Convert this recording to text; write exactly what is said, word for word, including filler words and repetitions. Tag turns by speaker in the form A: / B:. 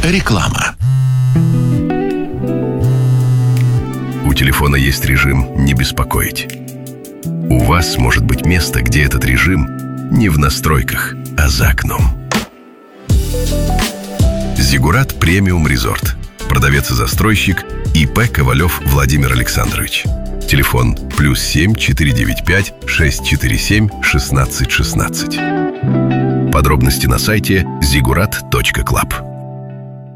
A: Реклама.
B: У телефона есть режим «Не беспокоить». У вас может быть место, где этот режим не в настройках, а за окном. Зигурат Премиум Резорт. Продавец и застройщик ИП Ковалев Владимир Александрович. Телефон плюс семь четыре девять пять шесть четыре семь шестнадцать шестнадцать. Подробности на сайте зигурат точка клаб.